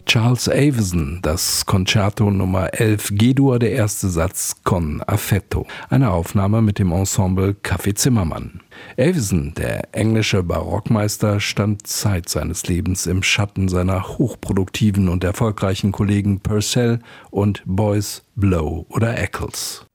Charles Avison, das Concerto Nummer 11 G-Dur, der erste Satz Con affetto, eine Aufnahme mit dem Ensemble Café Zimmermann. Avison, der englische Barockmeister, stand Zeit seines Lebens im Schatten seiner hochproduktiven und erfolgreichen Kollegen Purcell und Boyce, Blow oder Eccles.